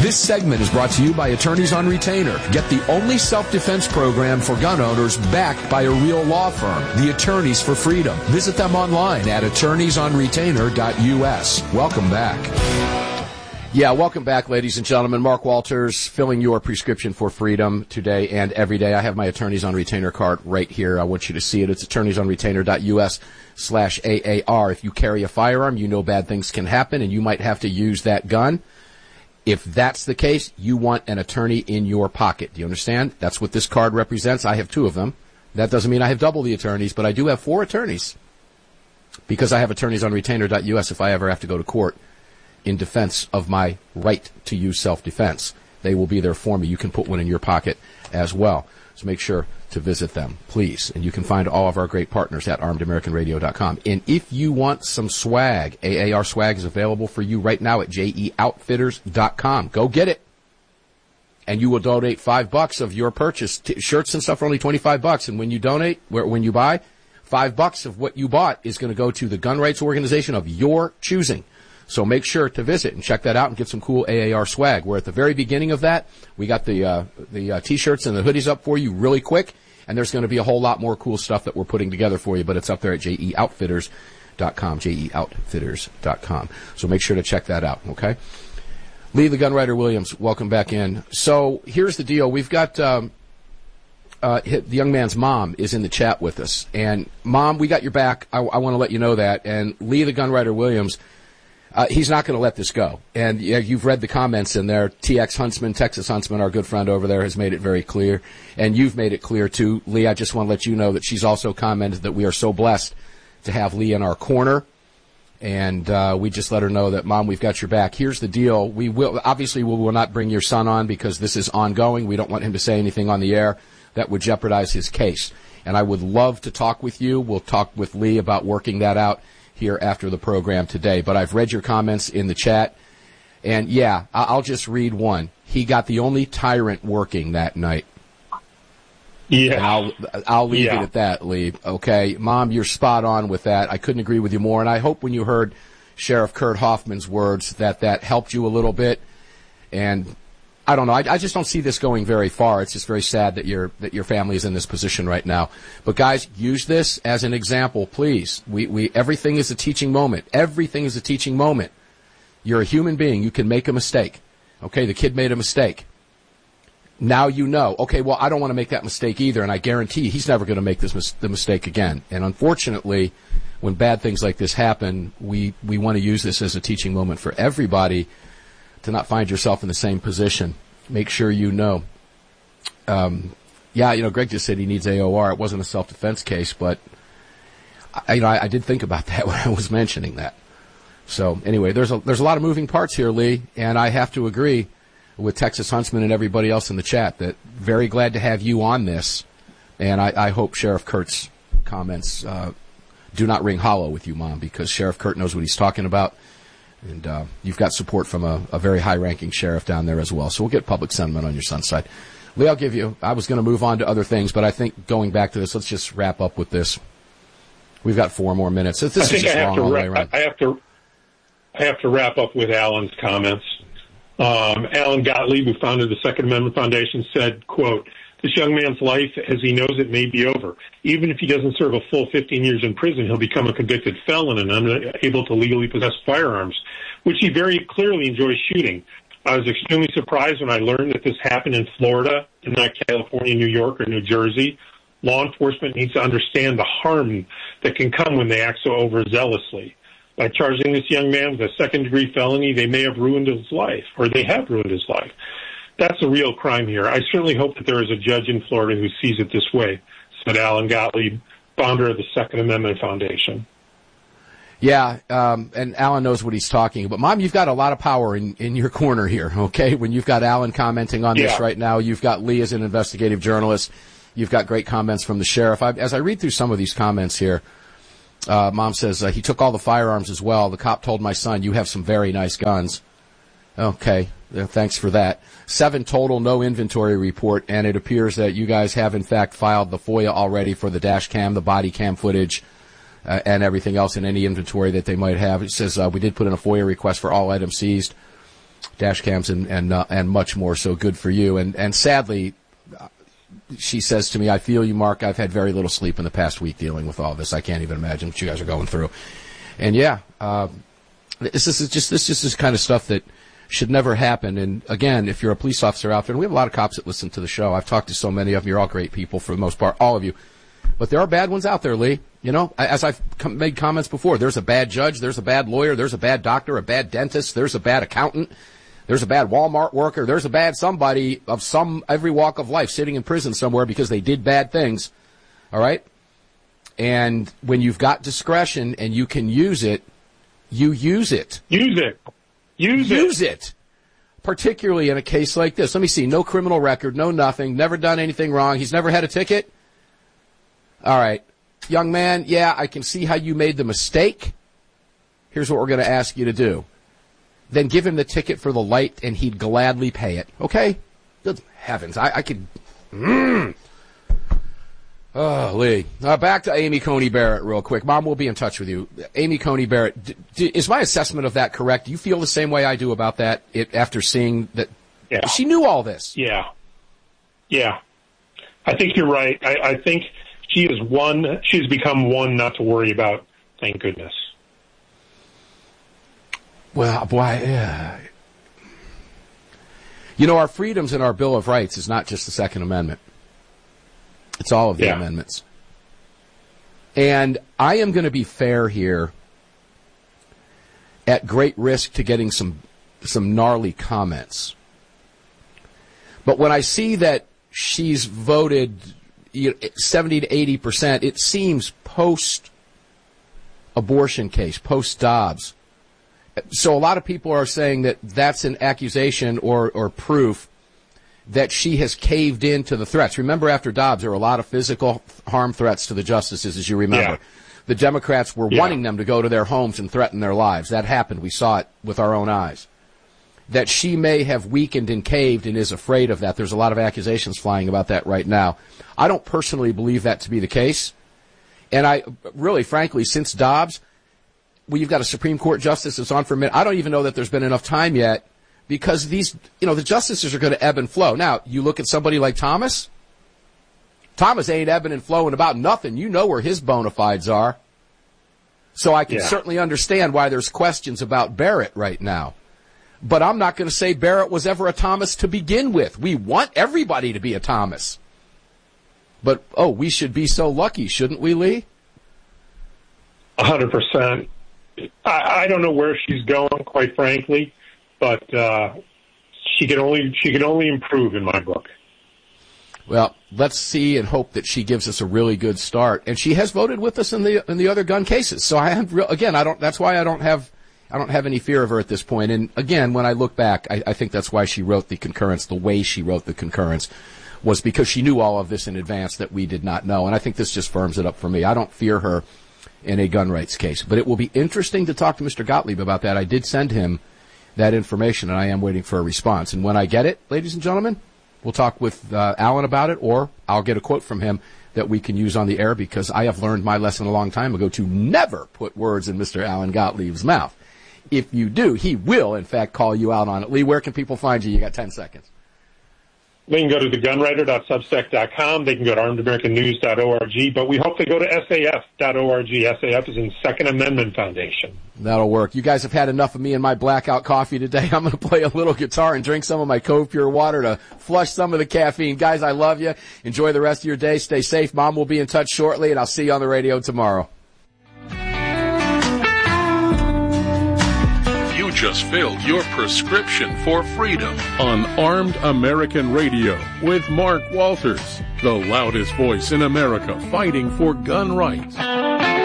This segment is brought to you by Attorneys on Retainer. Get the only self-defense program for gun owners backed by a real law firm, the Attorneys for Freedom. Visit them online at attorneysonretainer.us. Welcome back. Yeah, welcome back, ladies and gentlemen. Mark Walters, filling your prescription for freedom today and every day. I have my Attorneys on Retainer card right here. I want you to see it. It's attorneysonretainer.us/AAR. If you carry a firearm, you know bad things can happen, and you might have to use that gun. If that's the case, you want an attorney in your pocket. Do you understand? That's what this card represents. I have 2 of them. That doesn't mean I have double the attorneys, but I do have 4 attorneys because I have attorneysonretainer.us if I ever have to go to court in defense of my right to use self-defense. They will be there for me. You can put one in your pocket as well. So make sure to visit them, please. And you can find all of our great partners at armedamericanradio.com. And if you want some swag, AAR swag is available for you right now at jeoutfitters.com. Go get it. And you will donate $5 of your purchase. Shirts and stuff are only $25. And when you donate, when you buy, $5 of what you bought is going to go to the gun rights organization of your choosing. So make sure to visit and check that out and get some cool AAR swag. We're at the very beginning of that. We got the T-shirts and the hoodies up for you really quick, and there's going to be a whole lot more cool stuff that we're putting together for you, but it's up there at jeoutfitters.com, jeoutfitters.com. So make sure to check that out, okay? Lee the Gunwriter Williams, welcome back in. So here's the deal. We've got the young man's mom is in the chat with us. And, Mom, we got your back. I want to let you know that. And Lee the Gunwriter Williams, he's not going to let this go. And you've read the comments in there. TX Huntsman, Texas Huntsman, our good friend over there, has made it very clear. And you've made it clear, too. Lee, I just want to let you know that she's also commented that we are so blessed to have Lee in our corner. And we just let her know that, Mom, we've got your back. Here's the deal. We will not bring your son on because this is ongoing. We don't want him to say anything on the air that would jeopardize his case. And I would love to talk with you. We'll talk with Lee about working that out here after the program today. But I've read your comments in the chat, and yeah, I'll just read one. He got the only tyrant working that night. Yeah. And I'll leave it at that, Lee. Okay, Mom, you're spot on with that. I couldn't agree with you more, and I hope when you heard Sheriff Kurt Hoffman's words that helped you a little bit. And I don't know. I just don't see this going very far. It's just very sad that your family is in this position right now. But guys, use this as an example, please. Everything is a teaching moment. Everything is a teaching moment. You're a human being. You can make a mistake. Okay, the kid made a mistake. Now you know. Okay, well, I don't want to make that mistake either, and I guarantee he's never going to make the mistake again. And unfortunately, when bad things like this happen, we want to use this as a teaching moment for everybody to not find yourself in the same position. Make sure you know. Greg just said he needs AOR. It wasn't a self-defense case, but I did think about that when I was mentioning that. So anyway, there's a lot of moving parts here, Lee, and I have to agree with Texas Huntsman and everybody else in the chat that very glad to have you on this, and I hope Sheriff Kurt's comments do not ring hollow with you, Mom, because Sheriff Kurt knows what he's talking about. And you've got support from a very high-ranking sheriff down there as well. So we'll get public sentiment on your son's side. Lee, I was going to move on to other things, but I think going back to this, let's just wrap up with this. We've got 4 more minutes. This is just long all the way around. I have to wrap up with Alan's comments. Alan Gottlieb, who founded the Second Amendment Foundation, said, quote, "This young man's life, as he knows it, may be over. Even if he doesn't serve a full 15 years in prison, he'll become a convicted felon and unable to legally possess firearms, which he very clearly enjoys shooting. I was extremely surprised when I learned that this happened in Florida and not California, New York, or New Jersey. Law enforcement needs to understand the harm that can come when they act so overzealously. By charging this young man with a second-degree felony, they may have ruined his life, or they have ruined his life. That's a real crime here. I certainly hope that there is a judge in Florida who sees it this way," said Alan Gottlieb, founder of the Second Amendment Foundation. Yeah, and Alan knows what he's talking about. Mom, you've got a lot of power in your corner here, okay? When you've got Alan commenting on this right now, you've got Lee as an investigative journalist, you've got great comments from the sheriff. As I read through some of these comments here, Mom says, he took all the firearms as well. The cop told my son, "You have some very nice guns." Okay, thanks for that. 7 total, no inventory report, and it appears that you guys have, in fact, filed the FOIA already for the dash cam, the body cam footage, and everything else in any inventory that they might have. It says we did put in a FOIA request for all items seized. dash cams and much more. So good for you. And sadly, she says to me, I feel you, Mark. I've had very little sleep in the past week dealing with all this. I can't even imagine what you guys are going through. And yeah, this is the kind of stuff that should never happen. And again, if you're a police officer out there, and we have a lot of cops that listen to the show. I've talked to so many of them. You're all great people for the most part, all of you. But there are bad ones out there, Lee. You know, as I've made comments before, there's a bad judge, there's a bad lawyer, there's a bad doctor, a bad dentist, there's a bad accountant, there's a bad Walmart worker, there's a bad somebody of every walk of life sitting in prison somewhere because they did bad things. All right? And when you've got discretion and you can use it, you use it. Use it. Particularly in a case like this. Let me see. No criminal record, no nothing, never done anything wrong. He's never had a ticket. All right. Young man, yeah, I can see how you made the mistake. Here's what we're going to ask you to do. Then give him the ticket for the light, and he'd gladly pay it. Okay? Good heavens. I could... Oh, Lee. Back to Amy Coney Barrett real quick. Mom, we'll be in touch with you. Amy Coney Barrett, is my assessment of that correct? Do you feel the same way I do about that after seeing that she knew all this? Yeah. I think you're right. I think she's become one not to worry about, thank goodness. Well, boy, yeah. You know, our freedoms in our Bill of Rights is not just the Second Amendment. It's all of the amendments. And I am going to be fair here, at great risk to getting some gnarly comments. But when I see that she's voted 70 to 80%, it seems post-abortion case, post-Dobbs. So a lot of people are saying that that's an accusation or proof that she has caved in to the threats. Remember, after Dobbs, there were a lot of physical harm threats to the justices, as you remember. Yeah. The Democrats were wanting them to go to their homes and threaten their lives. That happened. We saw it with our own eyes. That she may have weakened and caved and is afraid of that. There's a lot of accusations flying about that right now. I don't personally believe that to be the case. And I really, frankly, since Dobbs, you've got a Supreme Court justice that's on for a minute. I don't even know that there's been enough time yet because the justices are going to ebb and flow. Now, you look at somebody like Thomas. Thomas ain't ebbing and flowing about nothing. You know where his bona fides are. So I can certainly understand why there's questions about Barrett right now. But I'm not going to say Barrett was ever a Thomas to begin with. We want everybody to be a Thomas. But, we should be so lucky, shouldn't we, Lee? 100%. I don't know where she's going, quite frankly, but she can only improve in my book. Well, let's see and hope that she gives us a really good start. And she has voted with us in the other gun cases. So that's why I don't have any fear of her at this point. And again, when I look back, I think that's why she wrote the concurrence. The way she wrote the concurrence was because she knew all of this in advance that we did not know. And I think this just firms it up for me. I don't fear her in a gun rights case. But it will be interesting to talk to Mr. Gottlieb about that. I did send him that information, and I am waiting for a response. And when I get it, ladies and gentlemen, we'll talk with Alan about it, or I'll get a quote from him that we can use on the air, because I have learned my lesson a long time ago to never put words in Mr. Alan Gottlieb's mouth. If you do, he will, in fact, call you out on it. Lee, where can people find you? You got 10 seconds. They can go to thegunwriter.substack.com. They can go to armedamericannews.org. But we hope they go to SAF.org. SAF is in Second Amendment Foundation. That'll work. You guys have had enough of me and my blackout coffee today. I'm going to play a little guitar and drink some of my Cove Pure water to flush some of the caffeine. Guys, I love you. Enjoy the rest of your day. Stay safe. Mom will be in touch shortly, and I'll see you on the radio tomorrow. Just filled your prescription for freedom on Armed American Radio with Mark Walters, the loudest voice in America fighting for gun rights.